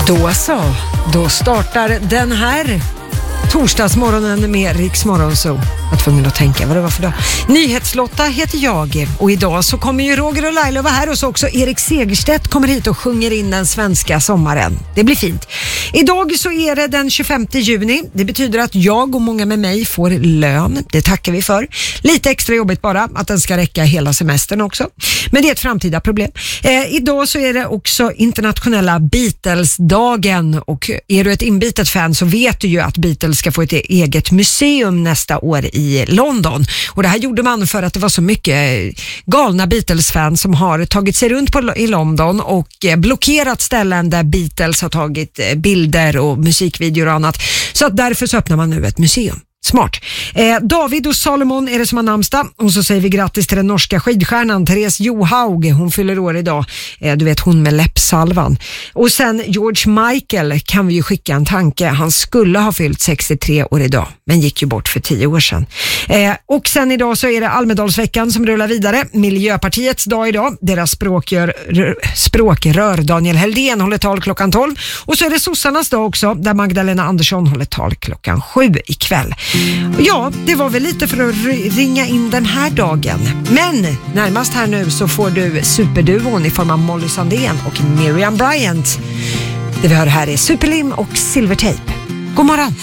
Då så, då startar den här torsdagsmorgonen med Riks Morgonzoo. Jag var tvungen att tänka vad det var för dag. Nyhetslotta heter jag och idag så kommer ju Roger och Laila vara här och så också Erik Segerstedt kommer hit och sjunger in den svenska sommaren. Det blir fint. Idag så är det den 25 juni. Det betyder att jag och många med mig får lön. Det tackar vi för. Lite extra jobbigt bara att den ska räcka hela semestern också. Men det är ett framtida problem. Idag så är det också internationella Beatles-dagen och är du ett inbitet fan så vet du ju att Beatles ska få ett eget museum nästa år i London. Och det här gjorde man för att det var så mycket galna Beatles-fans som har tagit sig runt i London och blockerat ställen där Beatles har tagit bilder och musikvideor och annat. Så att därför så öppnar man nu ett museum. Smart. David och Salomon är det som har namnsdag och så säger vi grattis till den norska skidstjärnan Therese Johaug. Hon fyller år idag. Du vet hon med läppsalvan. Och sen George Michael kan vi ju skicka en tanke. Han skulle ha fyllt 63 år idag men gick ju bort för 10 år sedan. Och sen idag så är det Almedalsveckan som rullar vidare. Miljöpartiets dag idag. Deras språkrör Daniel Heldén håller tal klockan 12. Och så är det sossarnas dag också där Magdalena Andersson håller tal klockan 7 ikväll. Ja, det var väl lite för att ringa in den här dagen. Men närmast här nu så får du superduon i form av Molly Sandén och Miriam Bryant. Det vi hör här är Superlim och Silvertape. God morgon!